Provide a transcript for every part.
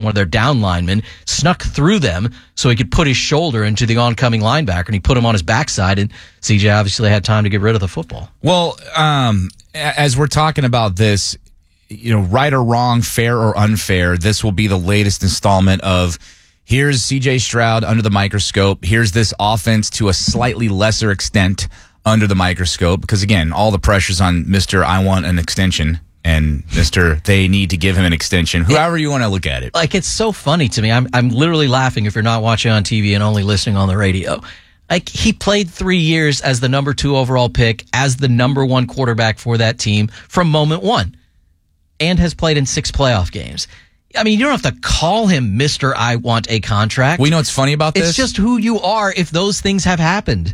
one of their down linemen, snuck through them so he could put his shoulder into the oncoming linebacker, and he put him on his backside, and CJ obviously had time to get rid of the football. Well, as we're talking about this, right or wrong, fair or unfair, this will be the latest installment of here's CJ Stroud under the microscope. Here's this offense to a slightly lesser extent under the microscope, because again, all the pressure's on Mr. I want an extension and Mr. They need to give him an extension. However you want to look at it. Like, it's so funny to me. I'm literally laughing if you're not watching on TV and only listening on the radio. Like, he played 3 years as the number 2 overall pick, as the number 1 quarterback for that team from moment one, and has played in 6 playoff games. I mean, you don't have to call him Mr. I want a contract. We know what's funny about this? It's just who you are if those things have happened.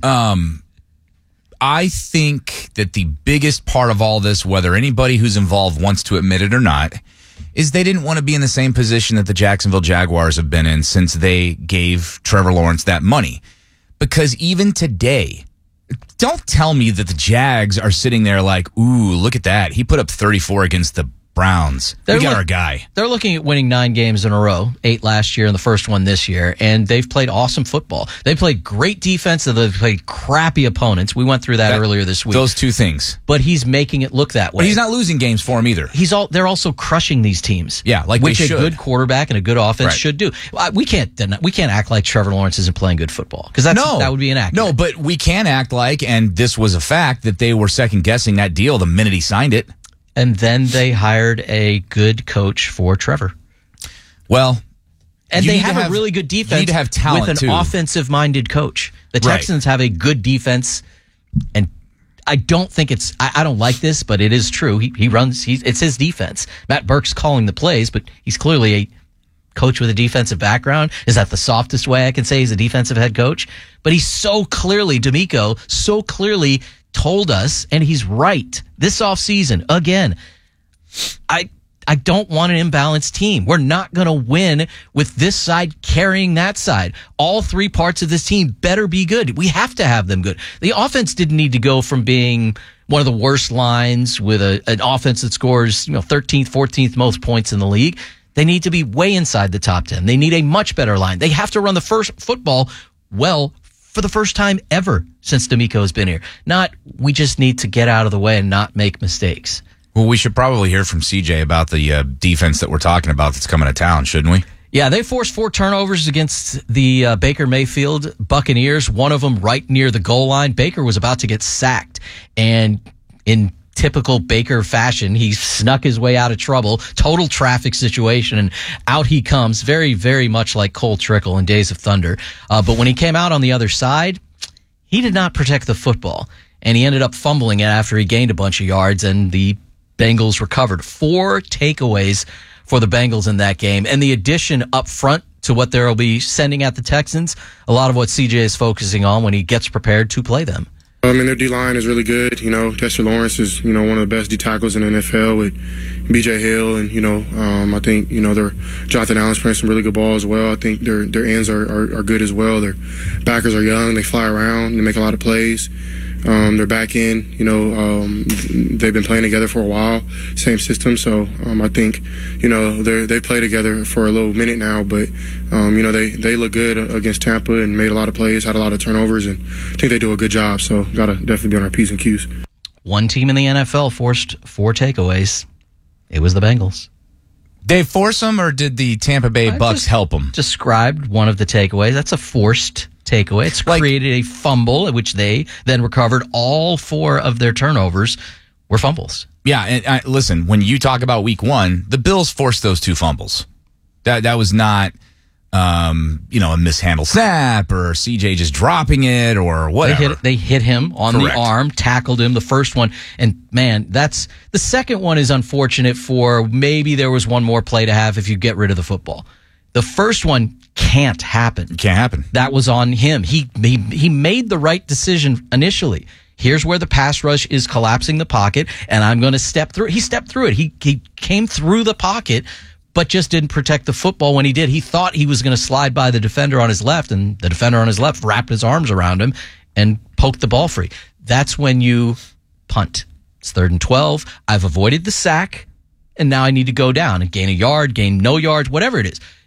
I think that the biggest part of all this, whether anybody who's involved wants to admit it or not, is they didn't want to be in the same position that the Jacksonville Jaguars have been in since they gave Trevor Lawrence that money. Because even today, don't tell me that the Jags are sitting there like, ooh, look at that. He put up 34 against the Browns. We got our guy. They're looking at winning 9 games in a row, 8 last year and the first one this year, and they've played awesome football. They played great defense, and they've played crappy opponents. We went through that earlier this week. Those two things. But he's making it look that way. But he's not losing games for him either. They're also crushing these teams. Yeah, like which they should. A good quarterback and a good offense should do. We can't act like Trevor Lawrence isn't playing good football, because that would be inaccurate. No, but we can act like, and this was a fact, that they were second guessing that deal the minute he signed it. And then they hired a good coach for Trevor. Well, and they have a really good defense. You need to have talent with an offensive-minded coach. The Texans have a good defense, and I don't think I don't like this, but it is true. It's his defense. Matt Burke's calling the plays, but he's clearly a coach with a defensive background. Is that the softest way I can say he's a defensive head coach? But he's DeMeco so clearly told us, and he's right, this offseason, again, I don't want an imbalanced team. We're not going to win with this side carrying that side. All 3 parts of this team better be good. We have to have them good. The offense didn't need to go from being one of the worst lines with an offense that scores 13th, 14th most points in the league. They need to be way inside the top 10. They need a much better line. They have to run the first football well for the first time ever since DeMeco has been here. Not, we just need to get out of the way and not make mistakes. Well, we should probably hear from CJ about the defense that we're talking about that's coming to town, shouldn't we? Yeah, they forced 4 turnovers against the Baker Mayfield Buccaneers, one of them right near the goal line. Baker was about to get sacked, and in typical Baker fashion, he snuck his way out of trouble. Total traffic situation, and out he comes, very, very much like Cole Trickle in Days of Thunder. But when he came out on the other side, he did not protect the football, and he ended up fumbling it after he gained a bunch of yards, and the Bengals recovered. 4 takeaways for the Bengals in that game, and the addition up front to what they'll be sending at the Texans, a lot of what CJ is focusing on when he gets prepared to play them. I mean, their D-line is really good. Dexter Lawrence is, one of the best D tackles in the NFL with B.J. Hill, and, I think, their Jonathan Allen's playing some really good ball as well. I think their ends are good as well. Their backers are young. They fly around. They make a lot of plays. Their back end, they've been playing together for a while, same system. So I think, they play together for a little minute now, but, they look good against Tampa and made a lot of plays, had a lot of turnovers, and I think they do a good job. So got to definitely be on our P's and Q's. One team in the NFL forced 4 takeaways. It was the Bengals. They force them, or did the Tampa Bay Bucks help them? Described one of the takeaways. That's a forced takeaway. It's created a fumble, which they then recovered. All 4 of their turnovers were fumbles. Yeah, and listen, when you talk about week 1, the Bills forced those 2 fumbles. That was not, a mishandled snap or CJ just dropping it or whatever. They hit him on the arm, tackled him, the first one. And, man, the second one is unfortunate for maybe there was one more play to have if you get rid of the football. The first one can't happen. It can't happen. That was on him. He made the right decision initially. Here's where the pass rush is collapsing the pocket, and I'm going to step through. He stepped through it. He came through the pocket, but just didn't protect the football when he did. He thought he was going to slide by the defender on his left, and the defender on his left wrapped his arms around him and poked the ball free. That's when you punt. It's 3rd and 12. I've avoided the sack, and now I need to go down and gain a yard, gain no yards, whatever it is.